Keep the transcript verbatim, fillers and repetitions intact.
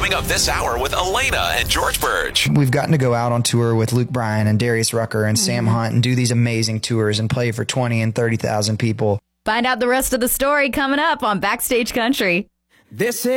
Coming up this hour with Elena and George Burge. We've gotten to go out on tour with Luke Bryan and Darius Rucker and mm-hmm. Sam Hunt and do these amazing tours and play for twenty and thirty thousand people. Find out the rest of the story coming up on Backstage Country. This is